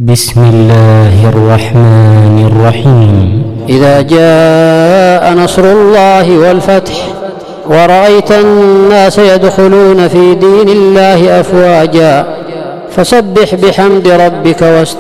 بسم الله الرحمن الرحيم. إذا جاء نصر الله والفتح ورأيت الناس يدخلون في دين الله أفواجا فسبح بحمد ربك واستغفره